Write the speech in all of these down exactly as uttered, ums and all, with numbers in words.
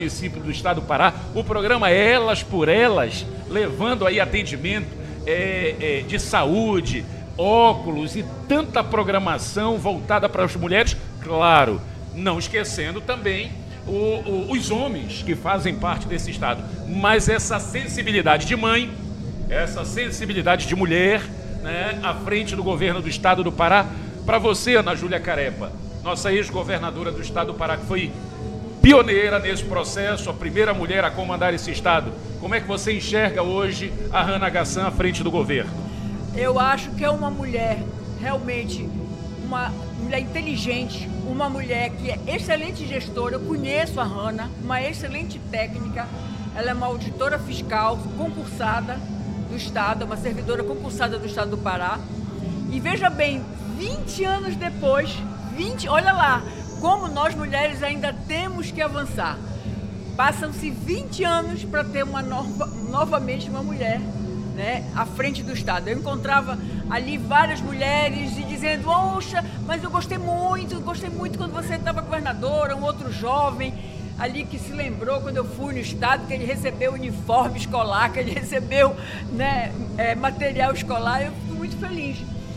município do estado do Pará, o programa Elas por Elas, levando aí atendimento é, é, de saúde, óculos e tanta programação voltada para as mulheres, claro, não esquecendo também o, o, os homens que fazem parte desse estado, mas essa sensibilidade de mãe, essa sensibilidade de mulher, né, à frente do governo do estado do Pará. Para você, Ana Júlia Carepa, nossa ex-governadora do estado do Pará, que foi pioneira nesse processo, a primeira mulher a comandar esse estado. Como é que você enxerga hoje a Hannah Gassan à frente do governo? Eu acho que é uma mulher realmente, uma mulher inteligente, uma mulher que é excelente gestora. Eu conheço a Hannah, uma excelente técnica. Ela é uma auditora fiscal concursada do estado, uma servidora concursada do estado do Pará. E veja bem, vinte anos depois, vinte, olha lá, como nós mulheres ainda temos que avançar. Passam-se vinte anos para ter uma nova, novamente uma mulher, né, à frente do estado. Eu encontrava ali várias mulheres e dizendo: "Poxa, mas eu gostei muito, gostei muito quando você estava governadora", um outro jovem ali que se lembrou quando eu fui no estado, que ele recebeu uniforme escolar, que ele recebeu, né, é, material escolar. Eu fico muito feliz.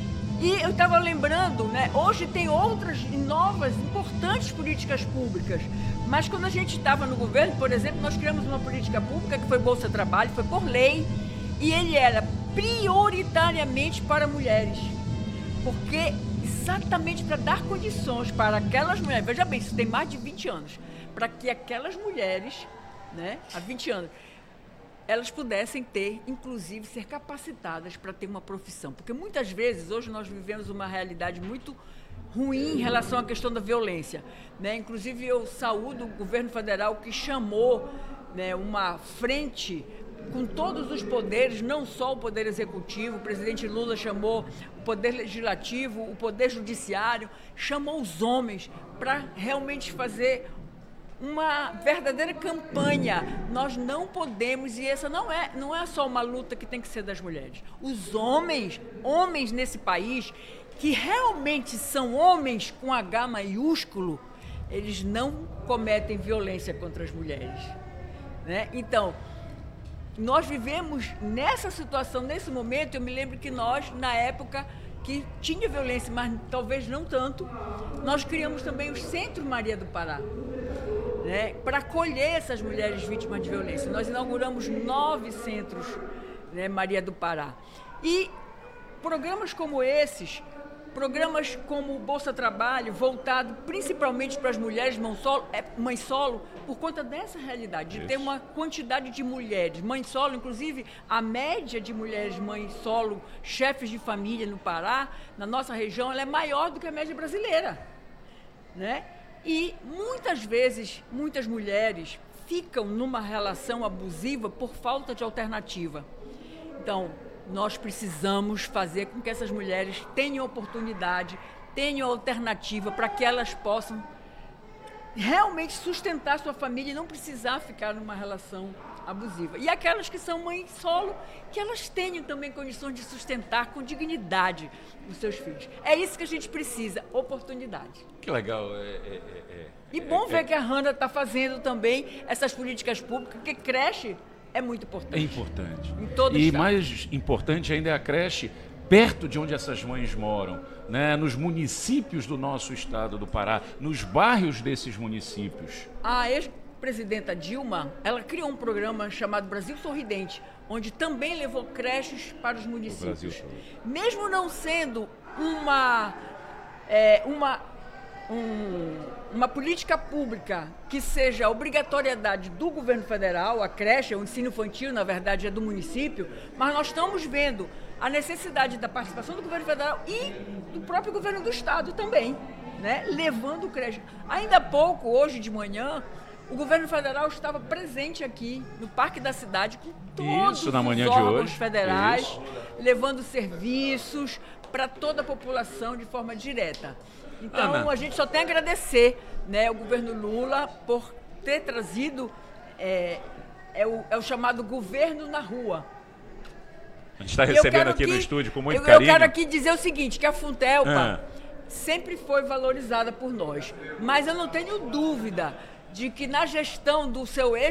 E eu estava lembrando, né, hoje tem outras novas, importantes políticas públicas, mas quando a gente estava no governo, por exemplo, nós criamos uma política pública que foi Bolsa Trabalho, foi por lei, e ele era prioritariamente para mulheres, porque exatamente para dar condições para aquelas mulheres, veja bem, isso tem mais de vinte anos, para que aquelas mulheres, né, há vinte anos, elas pudessem ter, inclusive, ser capacitadas para ter uma profissão. Porque muitas vezes, hoje nós vivemos uma realidade muito ruim em relação à questão da violência, né? Inclusive, eu saúdo o governo federal que chamou, né, uma frente com todos os poderes, não só o poder executivo. O presidente Lula chamou o poder legislativo, o poder judiciário, chamou os homens para realmente fazer uma verdadeira campanha. Nós não podemos, e essa não é, não é só uma luta que tem que ser das mulheres. Os homens, homens nesse país, que realmente são homens com H maiúsculo, eles não cometem violência contra as mulheres, né? Então, nós vivemos nessa situação, nesse momento. Eu me lembro que nós, na época que tinha violência, mas talvez não tanto, nós criamos também o Centro Maria do Pará, né, para acolher essas mulheres vítimas de violência. Nós inauguramos nove centros, né, Maria do Pará. E programas como esses, programas como o Bolsa Trabalho, voltado principalmente para as mulheres mãe solo, é, mãe solo, por conta dessa realidade, de ter uma quantidade de mulheres, mãe solo, inclusive a média de mulheres mãe solo, chefes de família no Pará, na nossa região, ela é maior do que a média brasileira, né? E muitas vezes, muitas mulheres ficam numa relação abusiva por falta de alternativa. Então, nós precisamos fazer com que essas mulheres tenham oportunidade, tenham alternativa para que elas possam realmente sustentar sua família e não precisar ficar numa relação abusiva. E aquelas que são mães solo, que elas tenham também condições de sustentar com dignidade os seus filhos. É isso que a gente precisa, oportunidade. Que legal. É, é, é, e bom é, ver é, que a Hannah está fazendo também essas políticas públicas, porque creche é muito importante. É importante. Em todo e estado. Mais importante ainda é a creche perto de onde essas mães moram, né? Nos municípios do nosso estado do Pará, nos bairros desses municípios. A ex-presidenta Dilma, ela criou um programa chamado Brasil Sorridente, onde também levou creches para os municípios. Mesmo não sendo uma, é, uma, um, uma política pública que seja obrigatoriedade do governo federal, a creche, o ensino infantil, na verdade, é do município, mas nós estamos vendo a necessidade da participação do governo federal e do próprio governo do estado também, né, levando creche. Ainda há pouco, hoje de manhã, o governo federal estava presente aqui no Parque da Cidade com todos Isso, na manhã os de órgãos hoje. federais, Isso. levando serviços para toda a população de forma direta. Então, Ana, a gente só tem a agradecer, né, ao governo Lula por ter trazido é, é, o, é o chamado governo na rua. A gente está recebendo aqui, aqui no estúdio com muito eu, carinho. Eu quero aqui dizer o seguinte, que a Funtelpa ah. sempre foi valorizada por nós, mas eu não tenho dúvida de que na gestão do seu ex